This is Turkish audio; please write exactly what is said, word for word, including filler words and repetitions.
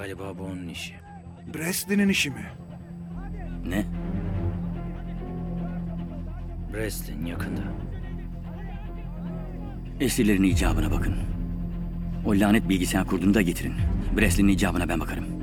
Galiba bu onun işi. Bresley'nin işi mi? Ne? Breslin yakında. Esirlerin icabına bakın. O lanet bilgisayar kurduğunu da getirin. Breslin icabına ben bakarım.